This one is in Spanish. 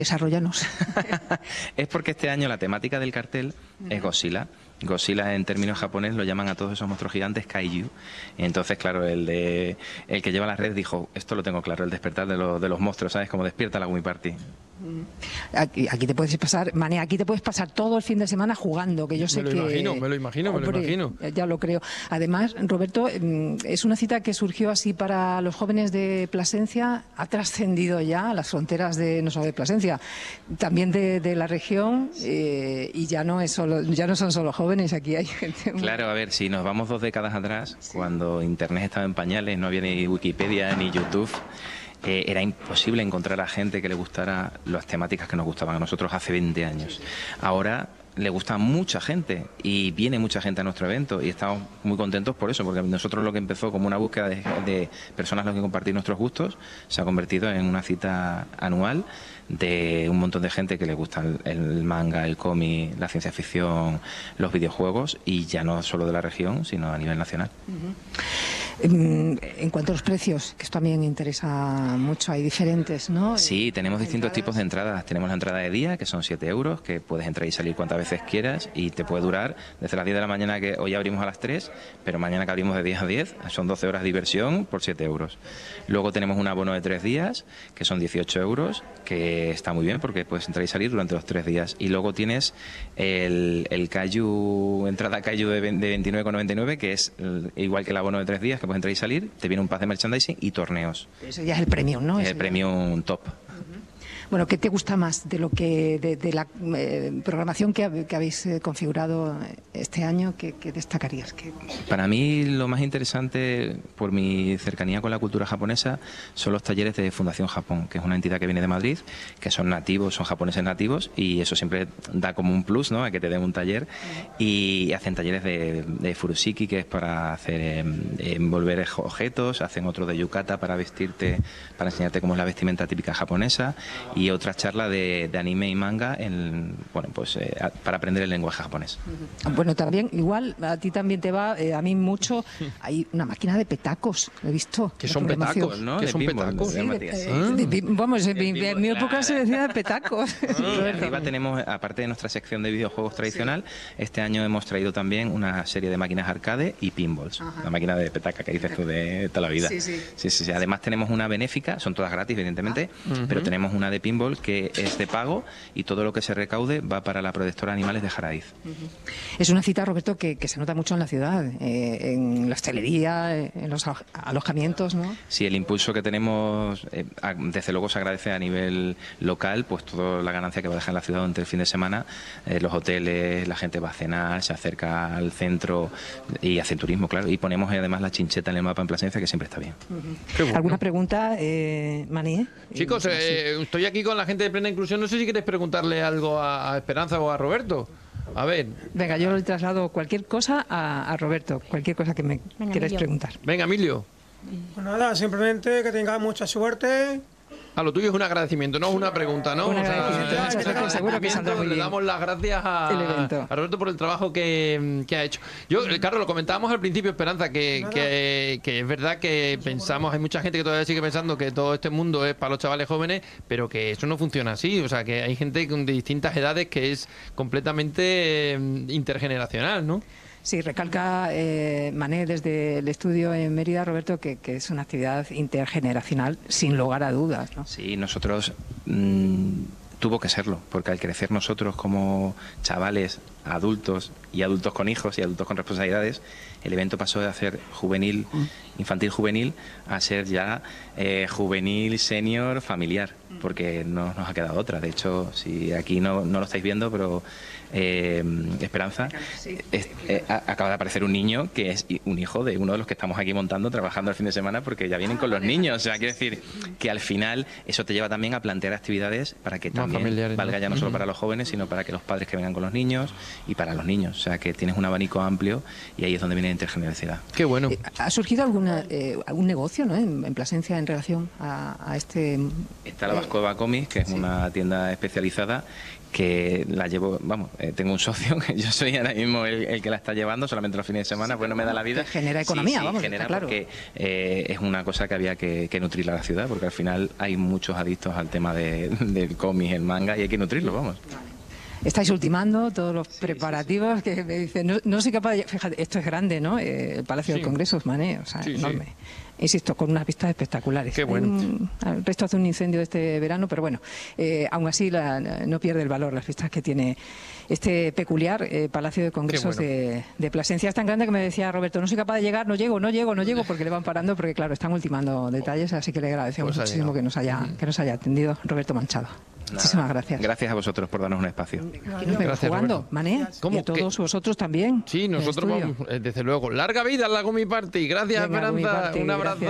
Desarrollanos. Es porque este año la temática del cartel es Godzilla. Godzilla en términos japoneses lo llaman a todos esos monstruos gigantes kaiju. Y entonces, claro, el que lleva la red dijo, esto lo tengo claro, el despertar de los monstruos, ¿sabes? Como despierta la Gumi Party. Aquí te puedes pasar, Mané, aquí te puedes pasar todo el fin de semana jugando, que yo sé que... Me lo imagino. Ya lo creo. Además, Roberto, es una cita que surgió así para los jóvenes de Plasencia, ha trascendido ya las fronteras de no solo de Plasencia, también de la región, y ya no son solo jóvenes, aquí hay gente... Claro, a ver, si nos vamos 2 décadas atrás, cuando Internet estaba en pañales, no había ni Wikipedia ni YouTube, era imposible encontrar a gente que le gustara las temáticas que nos gustaban a nosotros hace 20 años. Ahora le gusta a mucha gente y viene mucha gente a nuestro evento y estamos muy contentos por eso, porque nosotros lo que empezó como una búsqueda de personas con las que compartir nuestros gustos se ha convertido en una cita anual de un montón de gente que le gusta el manga, el cómic, la ciencia ficción, los videojuegos, y ya no solo de la región, sino a nivel nacional. En cuanto a los precios, que esto también interesa mucho, hay diferentes, ¿no? Sí, tenemos distintos tipos de entradas. Tenemos la entrada de día, que son 7 euros, que puedes entrar y salir cuantas veces quieras y te puede durar desde las 10 de la mañana, que hoy abrimos a las 3, pero mañana que abrimos de 10 a 10, son 12 horas de diversión por 7 euros. Luego tenemos un abono de 3 días, que son 18 euros, que está muy bien porque puedes entrar y salir durante los 3 días. Y luego tienes el entrada Kaiju de 29,99, que es igual que el abono de 3 días, que puedes entrar y salir, te viene un pack de merchandising y torneos. Eso ya es el premium, ¿no? Es el premium top. Bueno, ¿qué te gusta más de de la programación que habéis configurado este año? ¿Qué destacarías? Para mí lo más interesante, por mi cercanía con la cultura japonesa, son los talleres de Fundación Japón, que es una entidad que viene de Madrid, que son nativos, son japoneses nativos, y eso siempre da como un plus, ¿no?, a que te den un taller. Y hacen talleres de furushiki, que es para hacer envolver objetos, hacen otro de yukata para vestirte, para enseñarte cómo es la vestimenta típica japonesa, y otra charla de anime y manga para aprender el lenguaje japonés. Bueno, también, igual, a ti también te va, a mí mucho, hay una máquina de petacos, lo he visto. ¿Qué son petacos, no? ¿Qué son petacos? Vamos, en mi época se decía de petacos. Arriba tenemos, aparte de nuestra sección de videojuegos tradicional, este año hemos traído también una serie de máquinas arcade y pinballs. Ajá. La máquina de petaca que dices tú de toda la vida. Sí. Además tenemos una benéfica, son todas gratis, evidentemente, pero tenemos una de pinball que es de pago y todo lo que se recaude va para la protectora de animales de Jaraiz. Es una cita, Roberto, que se nota mucho en la ciudad, en la hostelería, en los alojamientos, ¿no? Sí, el impulso que tenemos, desde luego se agradece a nivel local, pues toda la ganancia que va a dejar en la ciudad durante el fin de semana, los hoteles, la gente va a cenar, se acerca al centro y hacen turismo, claro, y ponemos además la chincheta en el mapa en Plasencia, que siempre está bien. Bueno. ¿Alguna pregunta, Maní? Chicos, estoy aquí con la gente de Plena Inclusión, no sé si queréis preguntarle algo a Esperanza o a Roberto. A ver. Venga, yo le traslado cualquier cosa a Roberto, cualquier cosa que me queráis preguntar. Venga, Emilio. Pues nada, simplemente que tenga mucha suerte. A lo tuyo es un agradecimiento, no es una pregunta, ¿no? Un agradecimiento, seguro que saldrá muy bien. Le damos las gracias a Roberto por el trabajo que ha hecho. Yo, Carlos, lo comentábamos al principio, Esperanza, que es verdad que pensamos, hay mucha gente que todavía sigue pensando que todo este mundo es para los chavales jóvenes, pero que eso no funciona así. O sea, que hay gente de distintas edades que es completamente intergeneracional, ¿no? Sí, recalca Mané desde el estudio en Mérida, Roberto, que es una actividad intergeneracional sin lugar a dudas, ¿no? Sí, nosotros tuvo que serlo, porque al crecer nosotros como chavales, adultos y adultos con hijos y adultos con responsabilidades, el evento pasó de hacer juvenil, infantil juvenil, a ser ya juvenil, senior, familiar, porque no nos ha quedado otra. De hecho, si aquí no lo estáis viendo, pero Esperanza, acaba de aparecer un niño que es un hijo de uno de los que estamos aquí montando, trabajando el fin de semana, porque ya vienen con los niños. O sea, quiero decir que al final eso te lleva también a plantear actividades para que también valga ya no solo para los jóvenes, sino para que los padres que vengan con los niños y para los niños. O sea, que tienes un abanico amplio y ahí es donde viene la intergeneracionalidad. Qué bueno. ¿Ha surgido algún negocio, ¿no?, en Plasencia en relación a este Está la Vascova Comics, que es una tienda especializada que la llevo, vamos, tengo un socio, que yo soy ahora mismo el que la está llevando, solamente los fines de semana, pues no me da la vida. Que genera economía, vamos, genera, claro. Porque es una cosa que había que nutrir a la ciudad, porque al final hay muchos adictos al tema del cómic, el manga, y hay que nutrirlo, vamos. Estáis ultimando todos los preparativos que me dicen, no soy capaz de... Fíjate, esto es grande, ¿no? El Palacio del Congreso es Mané, o sea, enorme. Sí. Insisto, con unas vistas espectaculares. Qué bueno. El resto hace un incendio este verano, pero bueno, aún así no pierde el valor las vistas que tiene este peculiar Palacio de Congresos de Plasencia. Es tan grande que me decía Roberto, no soy capaz de llegar, no llego, porque le van parando, porque claro, están ultimando detalles, así que le agradecemos muchísimo que nos haya atendido Roberto Manchado. Muchísimas gracias. Gracias a vosotros por darnos un espacio. Aquí nos vemos jugando, Mané, y a todos vosotros también. Sí, nosotros vamos, desde luego. Larga vida al Lago Mi Party. Gracias, Esperanza. Un abrazo.